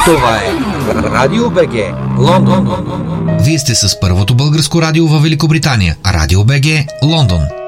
Това е Радио БГ, Лондон. Вие сте с първото българско радио във Великобритания. Радио БГ, Лондон.